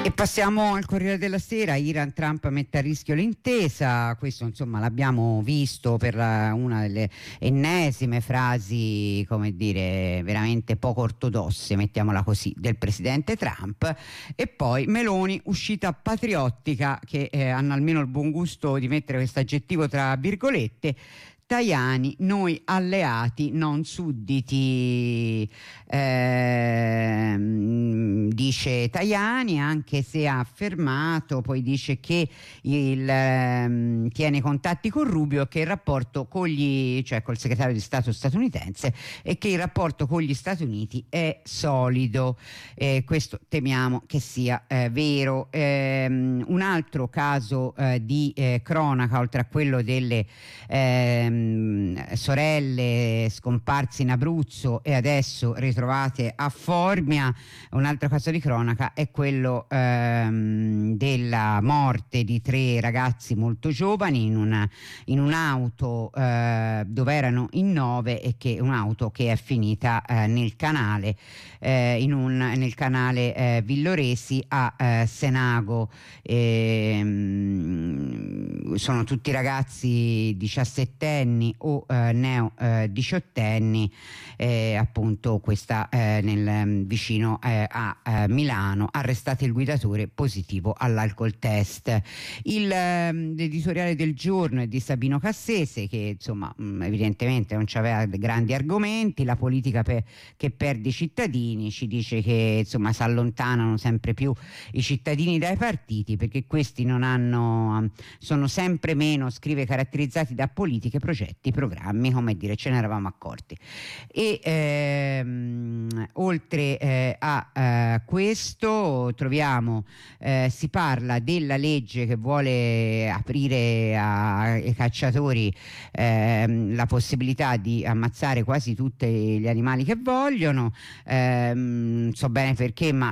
E passiamo al Corriere della Sera. Iran, Trump mette a rischio l'intesa. Questo insomma l'abbiamo visto per una delle ennesime frasi, come dire, veramente poco ortodosse, mettiamola così, del presidente Trump. E poi Meloni, uscita patriottica, che hanno almeno il buon gusto di mettere questo aggettivo tra virgolette. Tajani, noi alleati, non sudditi, dice Tajani, anche se ha affermato, poi dice che tiene contatti con Rubio e che il rapporto con cioè col segretario di Stato statunitense, e che il rapporto con gli Stati Uniti è solido. Questo temiamo che sia vero. Un altro caso di cronaca, oltre a quello delle sorelle scomparse in Abruzzo e adesso ritrovate a Formia, un altro caso di cronaca è quello della morte di 3 ragazzi molto giovani in un'auto dove erano in 9, e che un'auto che è finita nel canale nel canale Villoresi a Senago. Sono tutti ragazzi 17 o neo 18enni, appunto questa vicino a Milano. Arrestato il guidatore, positivo all'alcol test. L'editoriale del giorno è di Sabino Cassese, che insomma evidentemente non c'aveva grandi argomenti. La politica che perde i cittadini, ci dice che insomma si allontanano sempre più i cittadini dai partiti, perché questi sono sempre meno, scrive, caratterizzati da politiche, progetti, programmi, come dire, ce ne eravamo accorti. E oltre a questo troviamo, si parla della legge che vuole aprire ai cacciatori la possibilità di ammazzare quasi tutti gli animali che vogliono. Non so bene perché, ma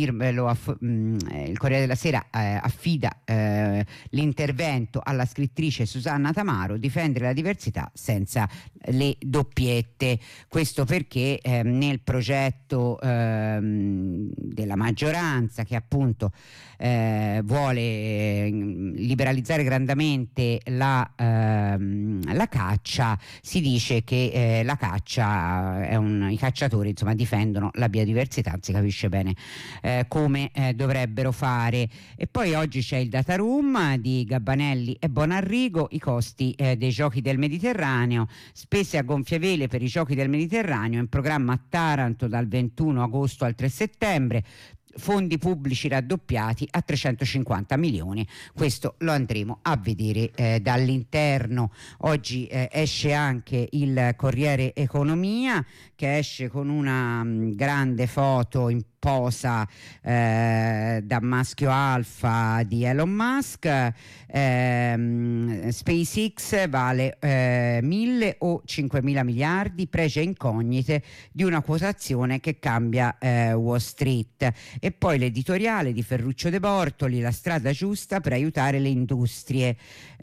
il Corriere della Sera affida l'intervento alla scrittrice Susanna Tamaro: difendere la diversità senza le doppiette. Questo perché nel progetto della maggioranza, che appunto vuole liberalizzare grandemente la caccia, si dice che la caccia i cacciatori insomma difendono la biodiversità, non si capisce bene come dovrebbero fare. E poi oggi c'è il data room di Gabbanelli e Bonarrigo: i costi dei giochi del Mediterraneo, spese a gonfie vele per i giochi del Mediterraneo, in programma a Taranto dal 21 agosto al 3 settembre, fondi pubblici raddoppiati a 350 milioni. Questo lo andremo a vedere dall'interno. Oggi esce anche il Corriere Economia, che esce con una grande foto in posa da maschio alfa di Elon Musk. SpaceX vale 1.000 o 5.000 miliardi, prege incognite di una quotazione che cambia Wall Street. E poi l'editoriale di Ferruccio De Bortoli: la strada giusta per aiutare le industrie.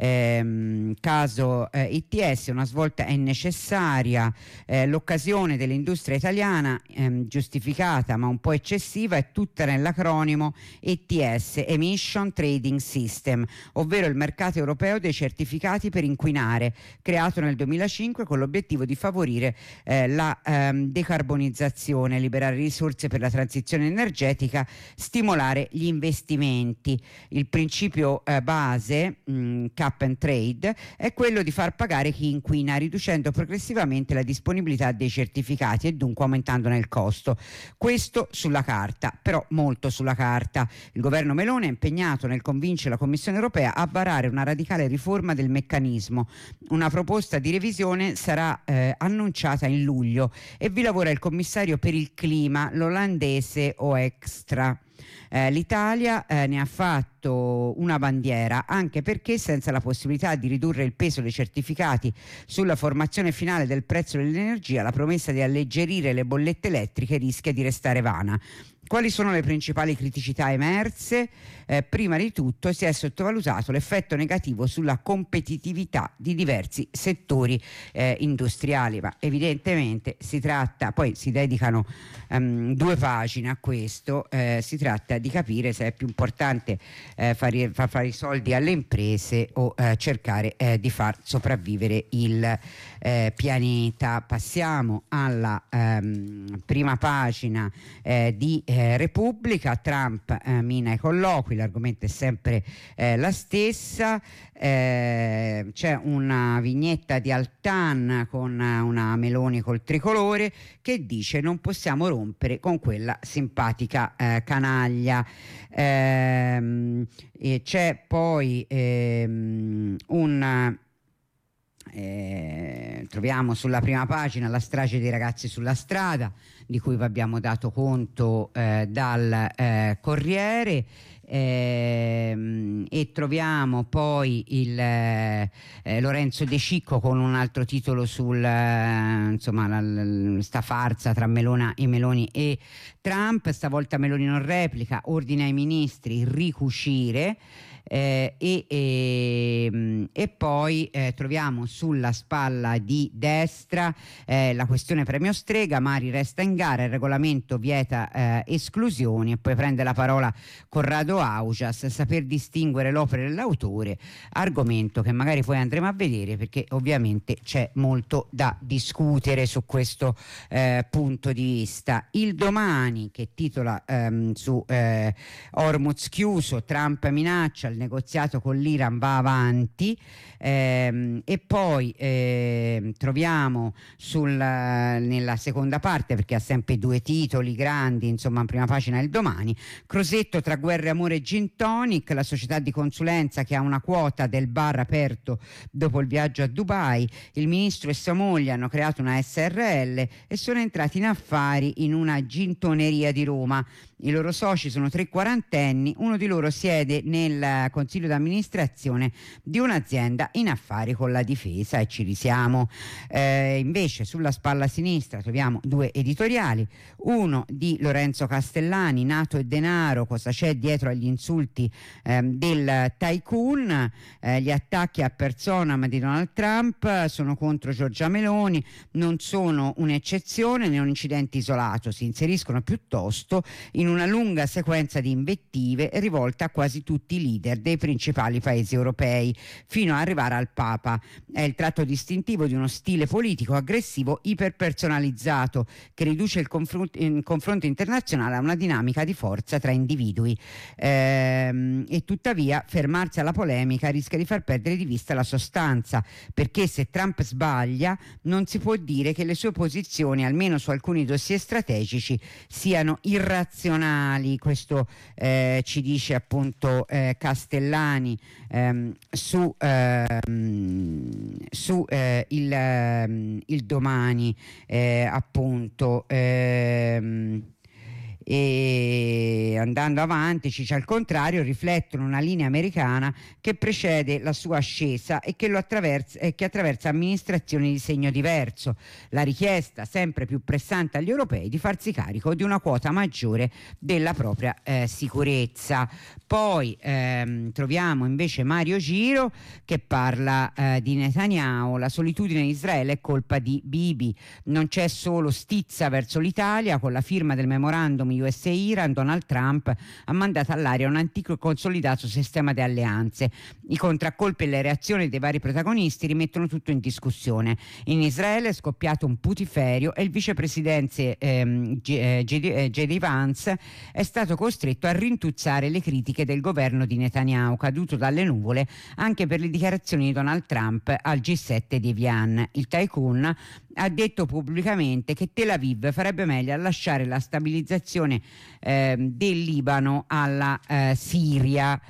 Caso ITS, una svolta è necessaria, l'occasione dell'industria italiana giustificata ma un po' eccessiva è tutta nell'acronimo ETS, Emission Trading System, ovvero il mercato europeo dei certificati per inquinare, creato nel 2005 con l'obiettivo di favorire la decarbonizzazione, liberare risorse per la transizione energetica, stimolare gli investimenti. Il principio base, cap and trade, è quello di far pagare chi inquina, riducendo progressivamente la disponibilità dei certificati e dunque aumentandone il costo. Questo sulla carta, però molto sulla carta. Il governo Meloni è impegnato nel convincere la Commissione europea a varare una radicale riforma del meccanismo. Una proposta di revisione sarà annunciata in luglio, e vi lavora il commissario per il clima, l'olandese Hoekstra. L'Italia ne ha fatto una bandiera, anche perché senza la possibilità di ridurre il peso dei certificati sulla formazione finale del prezzo dell'energia, la promessa di alleggerire le bollette elettriche rischia di restare vana. Quali sono le principali criticità emerse? Prima di tutto si è sottovalutato l'effetto negativo sulla competitività di diversi settori industriali, ma evidentemente si tratta, poi si dedicano 2 pagine a questo, si tratta di capire se è più importante far fare i soldi alle imprese o cercare di far sopravvivere il pianeta. Passiamo alla prima pagina di Repubblica. Trump mina i colloqui, l'argomento è sempre la stessa. C'è una vignetta di Altan con una Meloni col tricolore che dice: non possiamo rompere con quella simpatica canaglia. E c'è poi troviamo sulla prima pagina la strage dei ragazzi sulla strada, di cui vi abbiamo dato conto dal Corriere. E troviamo poi Lorenzo De Cicco con un altro titolo sul sta farsa tra Meloni e Trump. Stavolta Meloni non replica, ordina ai ministri ricucire. E poi troviamo sulla spalla di destra la questione premio Strega. Mari resta in gara, il regolamento vieta esclusioni, e poi prende la parola Corrado Augias: saper distinguere l'opera dell'autore, argomento che magari poi andremo a vedere, perché ovviamente c'è molto da discutere su questo punto di vista. Il Domani, che titola su Hormuz chiuso, Trump minaccia, il negoziato con l'Iran va avanti. E poi troviamo nella seconda parte, perché ha sempre 2 titoli grandi, insomma, in prima pagina il Domani: Crosetto tra guerra e amore e gin tonic, la società di consulenza che ha una quota del bar aperto dopo il viaggio a Dubai, il ministro e sua moglie hanno creato una SRL e sono entrati in affari in una gintoneria di Roma. I loro soci sono 3 quarantenni, uno di loro siede nel consiglio d'amministrazione di un'azienda in affari con la difesa, e ci risiamo. Invece sulla spalla sinistra troviamo 2 editoriali, uno di Lorenzo Castellani: Nato e denaro, cosa c'è dietro agli insulti del tycoon, gli attacchi a personam di Donald Trump sono contro Giorgia Meloni, non sono un'eccezione né un incidente isolato, si inseriscono piuttosto in una lunga sequenza di invettive rivolte a quasi tutti i leader dei principali paesi europei, fino ad arrivare al Papa. È il tratto distintivo di uno stile politico aggressivo iperpersonalizzato, che riduce il confronto internazionale a una dinamica di forza tra individui. E tuttavia fermarsi alla polemica rischia di far perdere di vista la sostanza, perché se Trump sbaglia non si può dire che le sue posizioni, almeno su alcuni dossier strategici, siano irrazionali. Questo ci dice appunto Castellani su il Domani, appunto. E andando avanti ci c'è al contrario: riflettono una linea americana che precede la sua ascesa e che attraversa amministrazioni di segno diverso, la richiesta sempre più pressante agli europei di farsi carico di una quota maggiore della propria sicurezza. Poi troviamo invece Mario Giro che parla di Netanyahu: la solitudine di Israele è colpa di Bibi, non c'è solo stizza verso l'Italia, con la firma del memorandum USA-Iran Donald Trump ha mandato all'aria un antico e consolidato sistema di alleanze. I contraccolpi e le reazioni dei vari protagonisti rimettono tutto in discussione. In Israele è scoppiato un putiferio e il vicepresidente J.D. Vance è stato costretto a rintuzzare le critiche del governo di Netanyahu, caduto dalle nuvole anche per le dichiarazioni di Donald Trump al G7 di Evian. Il tycoon ha detto pubblicamente che Tel Aviv farebbe meglio a lasciare la stabilizzazione del Libano alla Siria.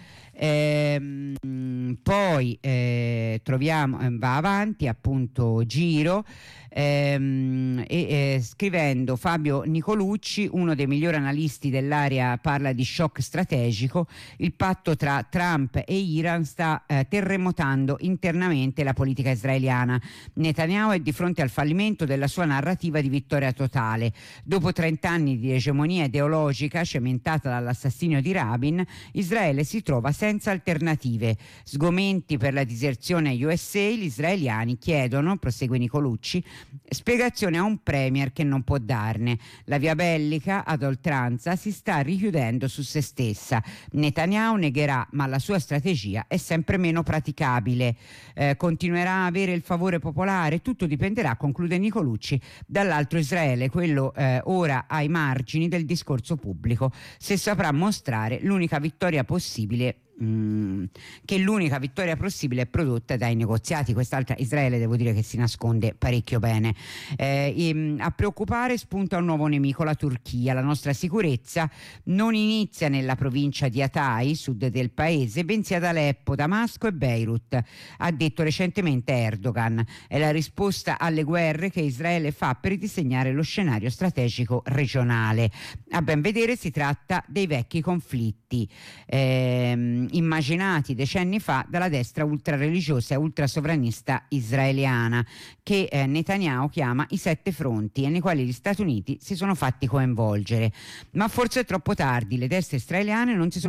Poi troviamo, va avanti appunto Giro, Scrivendo Fabio Nicolucci, uno dei migliori analisti dell'area, parla di shock strategico. Il patto tra Trump e Iran sta terremotando internamente la politica israeliana. Netanyahu è di fronte al fallimento della sua narrativa di vittoria totale. Dopo 30 anni di egemonia ideologica cementata dall'assassinio di Rabin, Israele si trova senza alternative. Sgomenti per la diserzione USA, gli israeliani chiedono, prosegue Nicolucci, spiegazione a un premier che non può darne. La via bellica ad oltranza si sta richiudendo su se stessa. Netanyahu negherà, ma la sua strategia è sempre meno praticabile. Continuerà a avere il favore popolare? Tutto dipenderà, conclude Nicolucci, dall'altro Israele, quello ora ai margini del discorso pubblico, se saprà mostrare l'unica vittoria possibile che l'unica vittoria possibile è prodotta dai negoziati. Quest'altra Israele, devo dire che si nasconde parecchio bene. A preoccupare spunta un nuovo nemico, la Turchia. La nostra sicurezza non inizia nella provincia di Hatay, sud del paese, bensì ad Aleppo, Damasco e Beirut, ha detto recentemente Erdogan. È la risposta alle guerre che Israele fa per ridisegnare lo scenario strategico regionale. A ben vedere si tratta dei vecchi conflitti immaginati decenni fa dalla destra ultrareligiosa e ultrasovranista israeliana, che Netanyahu chiama i 7 fronti, e nei quali gli Stati Uniti si sono fatti coinvolgere. Ma forse è troppo tardi, le destre israeliane non si sono